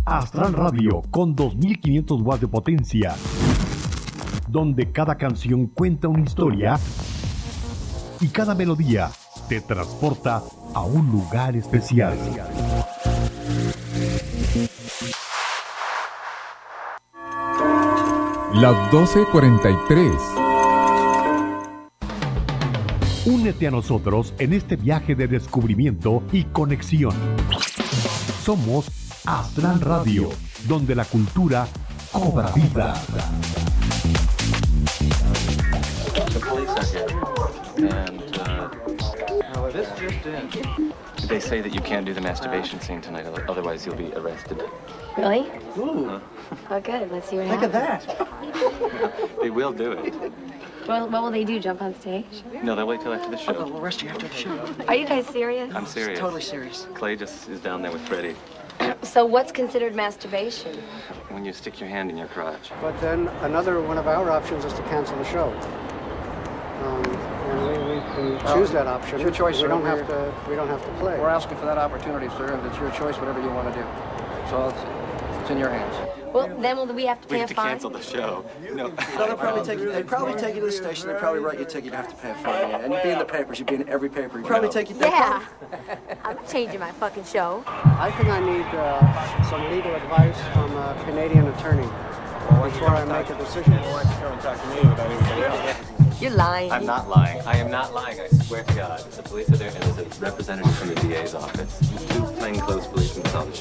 Astral Radio con 2500 watts de potencia, donde cada canción cuenta una historia y cada melodía te transporta a un lugar especial. Las 12:43. Únete a nosotros en este viaje de descubrimiento y conexión. Somos Astral Radio, donde la cultura cobra vida. The police are here, and this just in. They say that you can't do the masturbation scene tonight, otherwise you'll be arrested. Really? Ooh. Oh, good. Let's see what Look happens. at that. They will do it. Well, what will they do? Jump on stage? No, they'll wait till after the show. We'll arrest you after the show. Are you guys serious? I'm serious. Totally serious. Clay just is down there with Freddie. So what's considered masturbation? When you stick your hand in your crotch. But then another one of our options is to cancel the show. And we can choose that option. It's your choice, We sir. don't have to play. We're asking for that opportunity, sir, and it's your choice, whatever you want to do. So it's in your hands. Well, then will we have to We pay have a to fine? cancel the show. No. No, they'll probably take you. They probably take you to the station. They probably write you a ticket. You have to pay a fine, and you'd be in the papers. You'd be in every paper. You'd probably take you. Yeah. I'm changing my fucking show. I think I need some legal advice from a Canadian attorney before I make a decision. You're lying. I'm not lying. I am not lying. I swear to God. The police are there, and there's a representative from the DA's office. Two plainclothes policemen on